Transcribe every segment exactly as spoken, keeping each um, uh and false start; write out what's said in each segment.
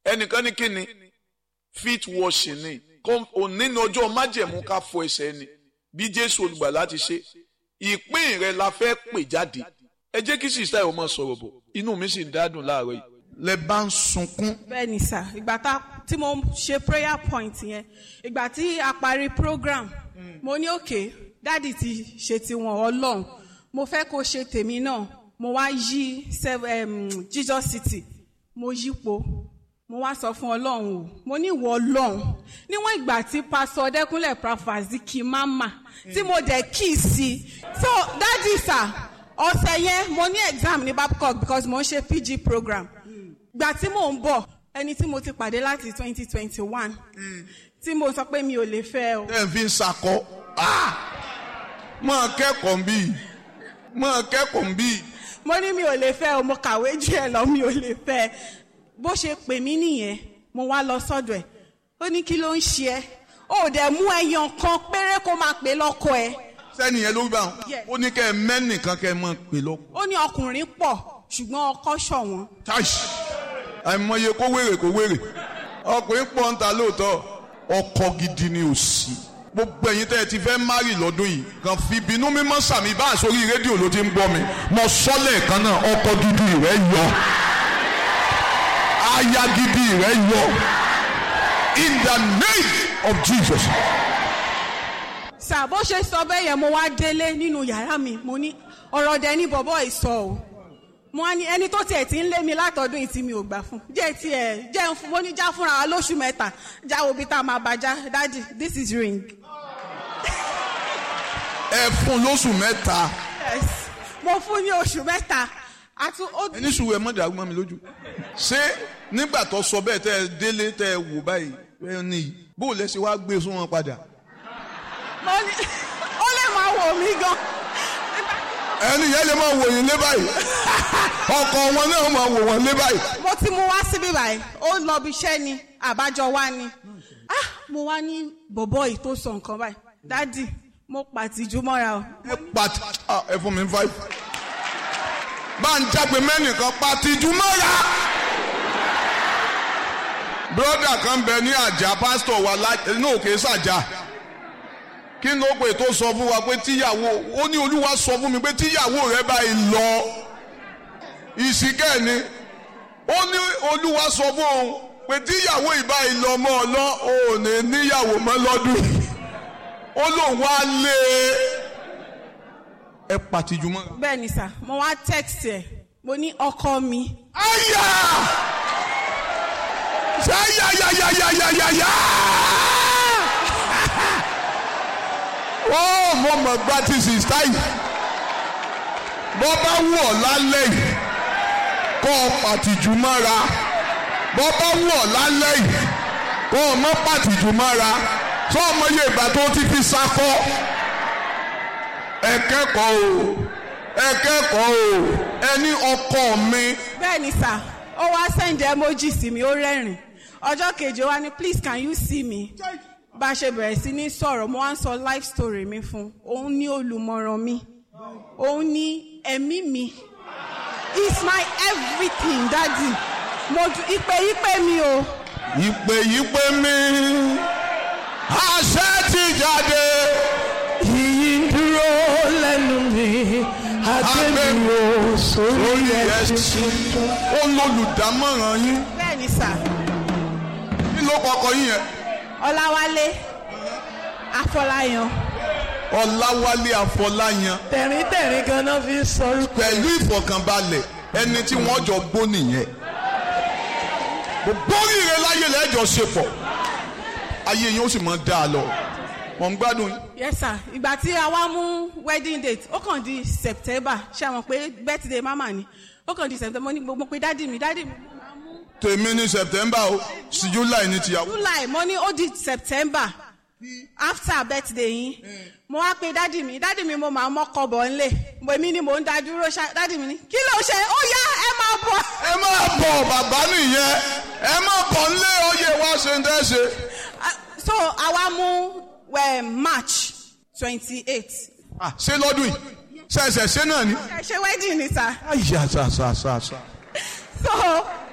ẹnìkan ní kíni feet washing ni òní ní ọjọ́ májẹ̀mú ká fọ ẹsẹ̀ ni bí Jésù olùgbàlà ti ṣe ìpín rẹ̀ la fẹ́ pè jáde ẹ jẹ́ kí sísá ẹ̀ ọmọ sọ̀rọ̀ bọ̀ inú mi sì ń dádùn láàárọ̀ yìí. Lẹ bá ń sunkún. Bẹ́ẹ̀ni sà, ìgbà tí mo ṣe prayer point yẹn, ìgbà tí a parí program, mo ní òkè, dádì ti ṣe tiwọn Ọlọ́run, mo fẹ́ kó ṣe tèmi náà, mo wá yí Jesus City, mo yípo, mo wá sọ fún Ọlọ́run o, mo ní ìwọ Ọlọ́run, níwọ̀n ìgbà tí Pastor Ọdẹ́kúnlé Prafaziki mama, tí mo dẹ̀ kí sí, so dádì sà, ọ̀sẹ̀ yẹn mo ní exam ní Babcock because mo ń ṣe P G program. Gbà tí mò ń bọ̀ ẹni tí mo ti pàdé láti twenty twenty one tí mo sọ pé mi ò lè fẹ́ o. ẹ fi ń sakọ máa kẹ́kọ̀ọ́ ń bí máa kẹ́kọ̀ọ́ ń bí. mo ní mi ò lè fẹ́ o, mo kàwé jù ẹ lọ, mi ò lè fẹ́. bó ṣe pè mí nìyẹn mo wá lọ sọ́dọ̀ ẹ̀ ó ní kí ló ń ṣe ẹ́ ó dẹ̀ mú ẹyàn kan péré kó máa pè lọ́kọ ẹ̀. sẹ́ni yẹn ló gbà wọn ó ní kẹ́ ẹ mẹ́nìkan kẹ́ ẹ máa pè lọ́kọ. ó ní ọkùnrin pọ̀ ṣùgbọ́n ọkọ ṣọ̀wọ́n. àìmọye kó wèrè kó wèrè ọkùnrin pọ̀ ń ta lóòótọ́ ọkọ gidi ni ò sí. gbogbo ẹ̀yin tẹ́ ẹ ti fẹ́ márì lọ́dún yìí kàn fi ìbínú mímọ́ sàmì bá àsórí rédíò ló ti ń gbọ́ mi mo sọ lẹ́ẹ̀kan náà ọkọ gidi rẹ̀ yọ aya gidi rẹ̀ yọ in the name of Jesus. sà bó ṣe sọ bẹ́ẹ̀ yẹn mo wá délé nínú yàrá mi mo ní ọ̀rọ̀ dẹ ní bọ̀bọ̀ ìsọ o mo wá ní ẹni tó tiẹ̀ ti ń lé mi látọdún yìí tí mi ò gbà fún jẹ́ tiẹ̀ jẹ́ mo ní já fúnra wa lóṣù mẹ́ta já wo bí tá a máa bàjá daddy this is ring. ẹ fún lóṣù mẹ́ta. yes mo fún ní oṣù mẹ́ta. ẹni sùn ẹ mọ̀ dàrú mọ́ mi lójú. ṣé nígbà tó sọ bẹ́ẹ̀ tẹ́ ẹ délé tẹ́ ẹ wò báyìí ẹ ní bó o lẹ ṣe wá gbé sún wọn padà. mo ní ó lè máa wò mí gan. ẹni yẹn lè máa wò yín lé báyìí ọkọ wọn náà máa wò wọn lé báyìí. mo ti mú wá síbí báyìí ó lọ bí iṣẹ́ ni àbájọ wá ni ah mo wá ní bọ̀bọ̀ yìí tó sọ nǹkan báyìí dádì mo pàtìjú mọ́ra o. ẹ pàtì ẹ fún mi five bá ń jágbe mẹ́nìkan pàtìjú mọ́ra. bírọ́dà kan bẹ ní àjà pásítọ̀ wa ní òkè sàjà kí ló pè tó sọ fún wa pé tíyàwó ó ní olúwa sọ fún mi pé tíyàwó rẹ báyìí lọ ìsìnkẹ́ ni ó ní olúwa sọ fún òun pé tíyàwó ìbáyìí lọ mọ́ ọ lọ ò ní níyàwó mọ́ lọ́dún ó lóun wá lé ẹ pàtìjú mọ́. bẹ́ẹ̀ ni sà mo wá text ẹ̀ mo ní ọkọ mi. àyà ṣe yàyàyàyàyàyà. ó mo mọ̀ gbá ti sista yìí bọ́ bá wù ọ́ lálẹ́ yìí kọ́ ọ pàtìjú mọ́ra bọ́ bá wù ọ́ lálẹ́ yìí kọ́ ọ mọ́ pàtìjú mọ́ra sọ ọmọ yẹ ìgbà tó ti fi sakọ ẹ kẹ́kọ̀ọ́ o ẹ kẹ́kọ̀ọ́ o ẹni ọkọ mi. bẹ́ẹ̀ ni sà ó wá send emoji sí mi ó rẹ́rìn ọjọ́ kejì ó wá ní please can you see me bá a ṣe bẹ̀rẹ̀ sí ní sọ̀rọ̀ mo wá ń sọ life story mi fún òun ní olùmọ̀ràn mi òun ní ẹ̀mí mi it's my everything daddy mo ìpè ìpè mi o. ìpè ìpè mi àṣẹ ti jáde yìí dúró lẹ́nu mi àgbẹ̀wò sórí ẹ̀sìn. ó lólùdámọ̀ràn yín. bẹ́ẹ̀ ni sà. kí ló kọ́kọ́ yín yẹn. Ọláwálé Afọláyan. Ọláwálé Afọláyan. tẹ̀ríntẹ̀rín kan náà fi sọ. pẹ̀lú ìfọ̀kànbalẹ̀ ẹni tí wọ́n jọ gbó nìyẹn. gbogbo oríire láyé lẹ́jọ́ ṣe pọ̀ ayé yín ó sì máa dá a lọ. mo ń gbádùn. yes sir ìgbà tí a wá mú wedding date ó kàn di September ṣé àwọn pé birthday mama ni ó kàn di September mo ní gbogbo pé dádì mi dádì mi. tèmi ní September o sí July ní tìyàwó. July mo ní ó di September after birthday yín mo wá pé dádì mi dádì mi mo máa mọ́kọ bọ̀ ńlẹ̀ èmi ni mo ń da dúró dádì mi ní kí ló ṣe ó yá ẹ máa bọ̀. ẹ máa bọ̀ bàbá nìyẹn ẹ máa bọ̀ ńlẹ̀ oyè wá ṣe ń tẹ́ ṣe. so àwa mú March twenty eight. ah ṣé lọ́dún yìí ṣẹ̀ṣẹ̀ ṣe náà ni. ẹ ṣe wedding ni sir. àyà ṣàṣàṣàṣà. so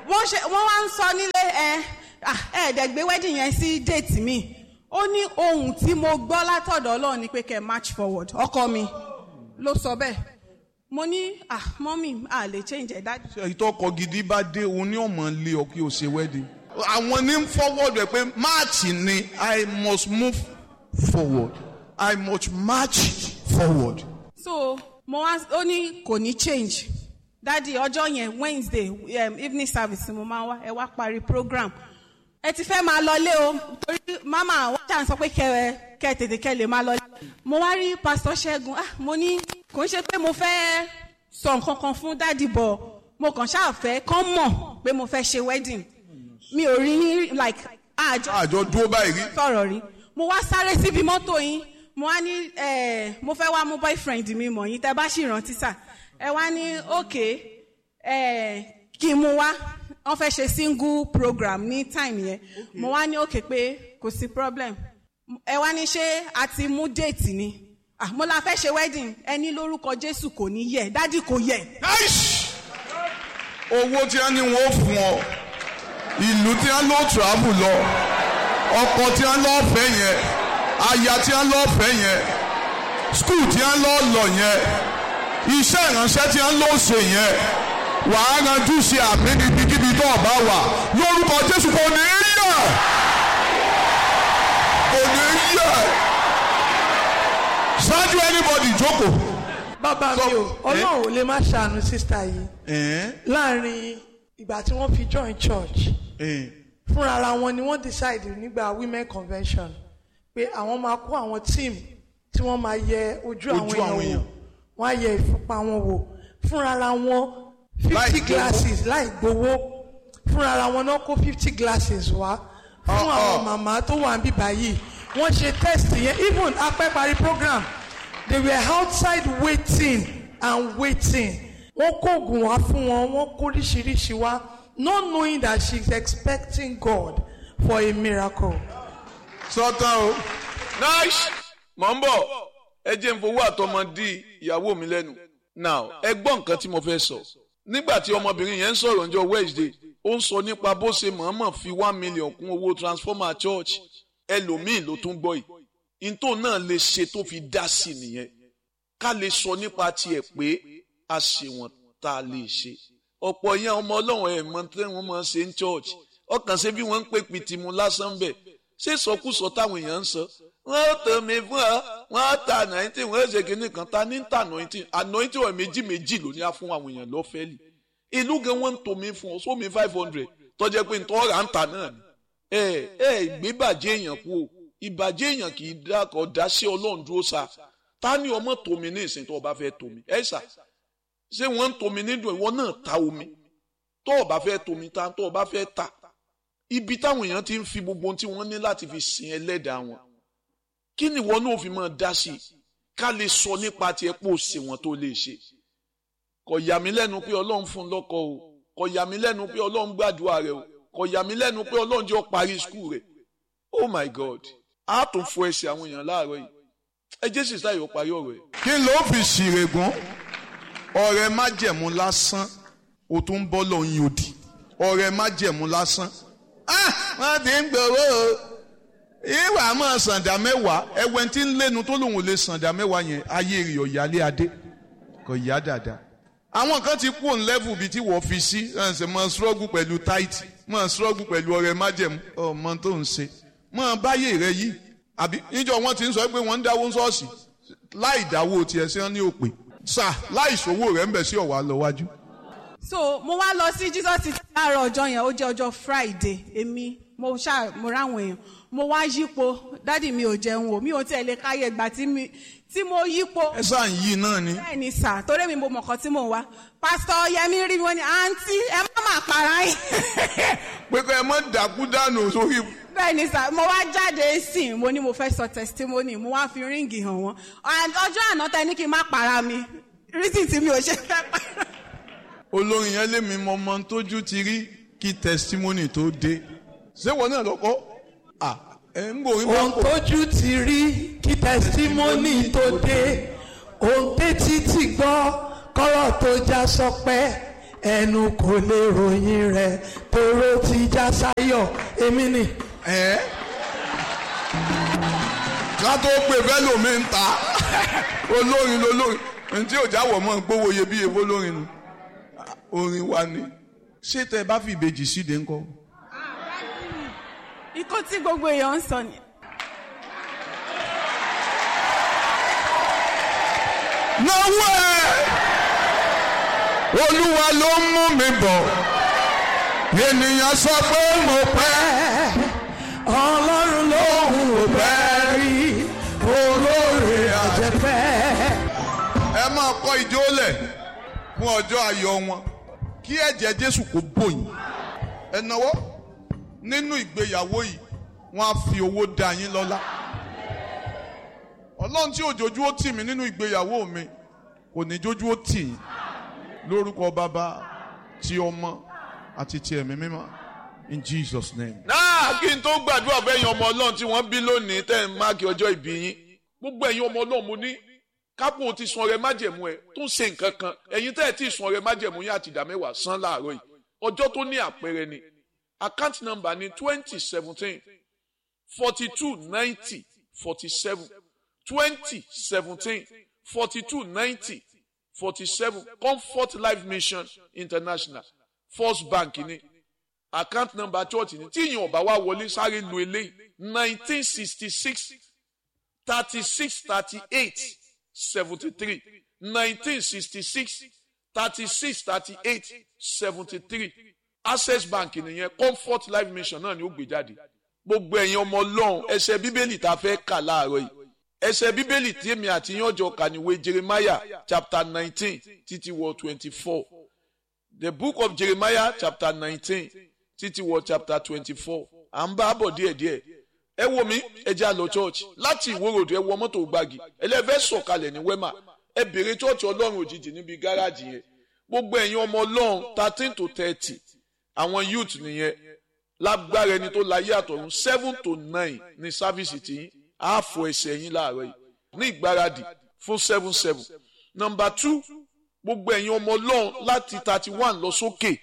wọ́n ṣe wọ́n wá ń sọ nílé ẹ ẹ̀ẹ́dẹ̀ gbé wedding yẹn sí déètì mi ó ní ohun tí mo gbọ́ látọ̀dọ̀ Ọlọ́run ni pé kẹ́ march forward ọkọ mi ló sọ bẹ́ẹ̀ mo ní ah mọ́mì a lè change ẹ̀ dájú. ìtọ́kọ gidi bá dé òun ní ọmọ lé ọ kí o ṣe wedding àwọn ní forward rẹ pé march ni I must move forward I must march forward. so mo wá ó ní kò ní change dádì ọjọ́ yẹn Wednesday um, evening service mo máa wá ẹ wá parí program ẹ ti fẹ́ máa lọlé o torí mama wọ́n ṣàn sọ pé kẹ kẹ tètè kẹ lè máa lọlé. mo wá rí pastor Ṣẹ́gun ah mo ní kò ń ṣe pé mo fẹ́ sọ nǹkan kan fún dádì bọ̀ mo kàn ṣáà fẹ́ kán mọ̀ pé mo fẹ́ ṣe wedding mi ò rí ní like àjọ àjọ dúró báyìí rí sọ̀rọ̀ rí mo wá sáré síbi mọ́tò yín mo wá ní ẹ mo fẹ́ wá mú boyfriend mi mọ̀ yín tẹ́ bá sì rántí sà ẹ wá ní okay ẹ kí n mú wá wọ́n fẹ́ ṣe single program ní time yẹn mo wá ní okay pé kò sí problem ẹ wá ní ṣé a ti mú date ni ah mo la fẹ́ ṣe wedding ẹni lórúkọ Jésù kò ní yẹ dádì kò yẹ. owó tí a ní wọn ó fún ọ ìlú tí a lọ travel lọ ọkọ tí a lọ fẹ́ yẹn aya tí a lọ fẹ́ yẹn school tí a lọ lọ yẹn iṣẹ́ ìránṣẹ́ tí a lọ ṣe yẹn wàá ranjú ṣe àmì níbikíbi tó ọba wà lórúkọ Jésù kò ní í yẹ kò ní í yẹ ṣáájú anybody jókòó. bàbá mi o Ọlọ́run ò lè má ṣàánú sísá yìí láàrin ìgbà tí wọ́n fi join church fúnra ara wọn ni wọ́n decide nígbà women convention pé àwọn máa kó àwọn team tí wọ́n máa yẹ ojú àwọn èèyàn wò wọ́n á yẹ ìfúnpá wọn wò fúnra ara wọn fifty glasses láì gbowó fúnra ara wọn náà kó fifty glasses wá fún àwọn màmá tó wà níbí báyìí wọ́n ṣe test yẹn even apẹ́ parí program they were outside waiting and waiting wọ́n kó oògùn wá fún wọn wọ́n kó oríṣiríṣi wá not knowing that she is expecting God for a miracle. sọ́tàn o. nice mọ̀ ń bọ̀ ẹ jẹ́ n fowó àtọmọdé ìyàwó mi lẹ́nu now ẹ gbọ́ nǹkan tí mo fẹ́ sọ nígbà tí ọmọbìnrin yẹn ń sọ̀rọ̀ ọjọ́ Wednesday ó ń sọ nípa bó ṣe mọ̀ọ́mọ̀ fi one million kún owó transformer church ẹlòmíì ló tún gbọ́ yìí ntò náà lè ṣe tó fi dá sí nìyẹn ká lè sọ nípa tiẹ̀ pé a ṣe wọ́n tá a lè ṣe ọ̀pọ̀ yẹn ọmọ ọlọ́run ẹ̀ mọ tí wọ́n máa ń ṣe ní church ọkàn ṣe bí wọ́n ń pè pìtìmù lásán bẹ̀ ṣé sọkúsọ táwọn èèyàn ń sọ wọ́n ó tẹ̀ mí fún ọ wọ́n á ta anointing wọ́n ó ṣe kínní kan ta ní ta anointing anointing ọ̀ méjì méjì ló ní á fún àwọn èèyàn lọ́fẹ̀ẹ́lì ìlú gan wọ́n ń tò mí fún ọ sómi five hundred tọ́jẹ́ pé ntọ́ ra ń ta náà ni ẹ ẹ gbé bàjẹ́ èèyàn kú o ìbàjẹ́ èèyàn kì í dá ọ̀dá sí ọlọ́run dúró sa ta ni ọmọ tòmí ní ìsìn tó o bá fẹ́ tòmí ẹ sà ṣé wọ́n ń tòmí nídùn ìwọ náà ta omi tó o bá fẹ́ tòmí ta tó o bá fẹ́ ta ibi táwọn èèyàn ti ń fi gbogbo ohun tí wọ́n ní láti fi sin ẹlẹ́dàá wọn kí ni ìwọ náà fi máa dá sí i ká lè sọ nípa tiẹ̀ pò ṣe wọn tó lè ṣe kò yà mí lẹ́nu pé ọlọ́run fún un lọ́kọ o kò yà mí lẹ́nu pé ọlọ́run gbàdúrà rẹ o kò yà mí lẹ́nu pé ọlọ́run jẹ́ ó parí skul rẹ̀ oh my god a tún fọ ẹsẹ̀ àwọn èèyàn láàárọ̀ yìí ẹ jẹ́ sísá yóò parí ọ̀rọ̀ ẹ̀. kí ló fi ṣìrègùn ọ̀rẹ́ májẹ̀mú lásán o tún ń bọ́ lọ́yìn òdì ọ̀rẹ́ májẹ̀mú lásán ah wọ́n ti ń gbowó o ìwà máa sàǹdà mẹ́wàá ẹwẹ́ tí ń lẹ́nu tó lòun ò lè sàǹdà mẹ́wàá yẹn ayé rẹ̀ ọ̀yálé adé kò yá dáadáa àwọn kan ti kú òun level bíi tí wọ́n fi sí ẹ̀sẹ̀ máa struggle pẹ̀lú tight máa struggle pẹ̀lú ọ̀rẹ́ májẹ̀mú ọmọ tó ń ṣe máa báyé rẹ yìí àbí níjọ wọn ti ń sọ pé wọ́n ń dáwó ṣọ́ọ̀ṣì láì dáwó tiẹ̀ sí wọn ní òpè sà láì ṣòwò rẹ̀ ń bẹ̀ sí ọ̀wá lọ wájú. so mo wá lọ sí Jesus ti láàárọ̀ ọjọ́ yẹn ó jẹ́ ọjọ́ Friday èmi mo ṣáà mo ráwọn èèyàn mo wá yípo dádì mi ò jẹun o mi ò tiẹ̀ lè káyè ìgbà tí mi tí mo yípo. ẹ sáà ń yí náà ni. bẹ́ẹ̀ ni sà torí mi mo mọ̀kàn tí mò ń wá pásítọ̀ Yẹmí rí mi wọ́n ní àǹtí ẹ má má para yín. pé kọ́ ẹ mọ́ dàkú dànù sórí. bẹ́ẹ̀ ni sà mo wá jáde sí mo ní mo fẹ́ sọ testimony mo wá fi ríǹgì hàn wọ́n ọjọ́ àná tẹ ní kí n má para mi reason tí mi ò ṣe fẹ́ para. olórin yẹn lé mi mọ ọmọ tójú ti rí kí testimony tó dé ṣé wọn náà lọkọ ah ẹ ń gbòòrín bá kọ. ohun tójú ti rí kí testimony tó dé ohun tétí ti gbọ́ kọ́rọ̀ tó já sọpẹ́ ẹnu kò lè ròyìn rẹ̀ tóró ti já sáyọ̀ èmi ni. ẹ ká tó pè bẹ́ẹ̀ lómi ń ta olórin lolórin ntí ò jáwọ́ mọ́ gbówó iyebíye fọlórin nu orin wa ni ṣé tẹ bá fi ìbejì síde ńkọ́. ikú tí gbogbo èèyàn ń sọ ni. náwó ẹ olúwa ló ń mú mi bọ̀ ènìyàn sọ pé mo pẹ́ ọlọ́run lóhùn ò pẹ́ rí olóore àjẹpẹ́. ẹ máa kọ ìjólẹ̀ fún ọjọ́ ayọ̀ wọn kí ẹ̀jẹ̀ Jésù kó bòyìn ẹ náwó nínú ìgbéyàwó yìí wọ́n á fi owó dá yín lọ́lá ọlọ́run tí òjòjú ó tì mí nínú ìgbéyàwó mi kò ní jójú ó tì yín lórúkọ bàbá ti ọmọ àti ti ẹ̀mí mímọ́ in Jesus name. náà kí n tó gbàdúrà bẹ́yìn ọmọ ọlọ́run tí wọ́n bí lónìí tẹ́ ń máàkì ọjọ́ ìbí yín gbogbo ẹ̀yin ọmọ ọlọ́run mo ní kápò ti sun ọrẹ májẹ̀mú ẹ tó ń ṣe nǹkan kan ẹ̀yin tẹ́ ẹ̀ tí ì sun ọrẹ májẹ̀mú yín àti ìdá mẹ́wàá san láàárọ̀ yìí ọjọ́ tó ní àpẹẹrẹ ni account number ni twenty seventeen forty two ninety forty seven twenty seventeen forty two ninety forty seven Comfort Life Mission International First Bank ni account number church ni tí ìyẹn ọba wa wọlé sáré lu eléyìí nineteen sixty six thirty six thirty eight seventy three nineteen sixty six thirty six thirty eight seventy three Access Bank nìyẹn Comfort Life Mission náà ni ó gbé jáde gbogbo ẹ̀yin ọmọ ọlọ́run ẹsẹ̀ bíbélì tá a fẹ́ kà láàárọ̀ yìí ẹsẹ̀ bíbélì tí èmi àti yín ọjọ́ kà níwé Jeremiah chapter nineteen títí wọ twenty-four the book of Jeremiah chapter nineteen títí wọ chapter twenty-four à ń bá bọ̀ díẹ̀díẹ̀ ẹ wo mi ẹ já lọ church láti ìwòròdú ẹ wọ mọ́tò gbági ẹlẹ́fẹ́ sọ̀kalẹ̀ ní wema ẹ bèrè church ọlọ́run òjijì níbi gáràjì yẹn gbogbo ẹ̀yin ọmọ ọlọ́run thirteen to thirty àwọn youth nìyẹn lágbára ẹni tó láyé àtọ̀run seven to nine ní sáfíìsì tiyín á fọ ẹsẹ̀ yín láàárọ̀ yìí ní ìgbáradì fún seven seven number two gbogbo ẹ̀yin ọmọ ọlọ́run láti thirty one lọ sókè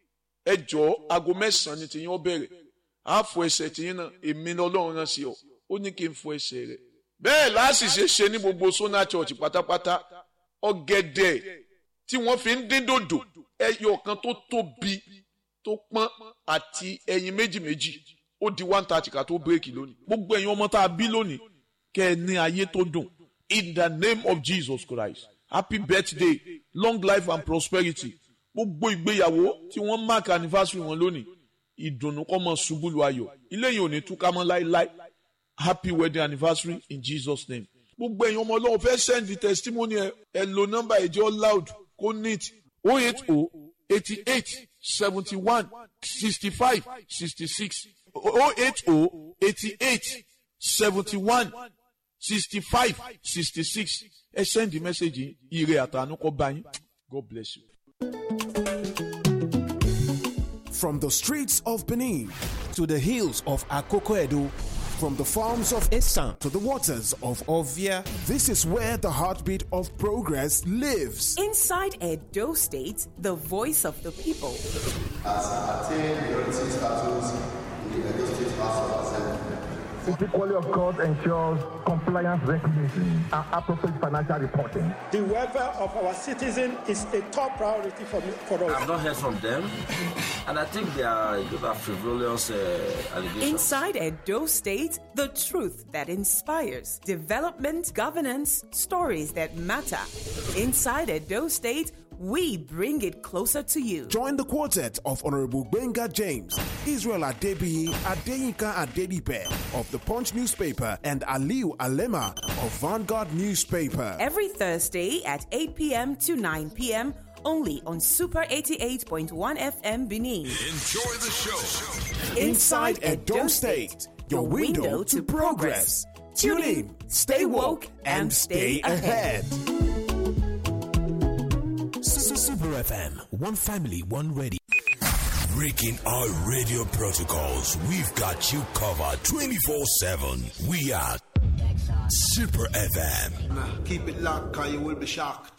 ẹ jọ̀ọ́ aago mẹ́sàn-án ni tiyín ó bẹ̀rẹ̀ á fọ ẹsẹ̀ tiyín náà èmi ní ọlọ́run rán sí ọ ó ní kí n fọ ẹsẹ̀ rẹ̀ bẹ́ẹ̀ láàṣìṣe ṣe ní gbogbo Sona Church pátápátá ọ̀gẹ̀dẹ̀ tí wọ́n fi ń dín dòdò ẹyọ kan tó tóbi tó pọ́n àti ẹyin méjì méjì ó di one thirty ká tó bírèkì lónìí gbogbo ẹ̀yin ọmọ tá a bí lónìí kẹ́ ẹ ní ayé tó dùn in the name of Jesus Christ happy birthday long life and prosperity gbogbo ìgbéyàwó tí wọ́n mark anniversary wọn lónìí ìdùnnú kó máa ṣubú lu ayọ̀ ilé yìí ò ní túká mọ́ láíláí happy wedding anniversary in Jesus name gbogbo ẹ̀yin ọmọ ọlọ́run fẹ́ send the testimony ẹ ẹ lo nọ́mbà ẹ̀jẹ̀ loud kó neat oh eight oh eighty eight seventy one sixty five sixty six oh eight oh eighty eight seventy one sixty five sixty six ẹ send the message ire àtàánú kó bá yín God bless you. From the streets of Benin to the hills of Akoko-Edo, from the farms of Esan to the waters of Ovia, this is where the heartbeat of progress lives. Inside Edo State, the voice of the people. As attained majority status in the Edo State House of Assembly. The quality of God ensures compliance recognition and appropriate financial reporting. The welfare of our citizens is a top priority for me, for us. I've not heard from them, and I think they are those are frivolous uh, allegations. Inside Edo State, the truth that inspires, development, governance, stories that matter. Inside Edo State, we bring it closer to you. Join the quartet of Honorable Benga James, Israel Adebiyi, Adeyinka Adedipe of the Punch newspaper, and Aliu Alema of Vanguard newspaper. Every Thursday at eight p.m. to nine p.m. only on Super eighty-eight point one F M Benin. Enjoy the show. Inside Edo State, your window to progress. Tune in, stay woke, and stay ahead. Super F M, one family, one radio. Breaking our radio protocols, we've got you covered twenty-four seven. We are Super F M. Keep it locked, cause you will be shocked.